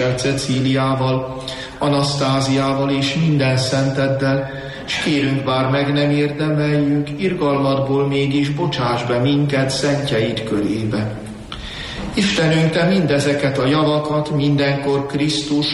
Cecíliával, Anasztáziával és minden szenteddel, s kérünk, bár meg nem érdemeljük, irgalmadból mégis bocsáss be minket szentjeid körébe. Istenünk, Te mindezeket a javakat mindenkor Krisztus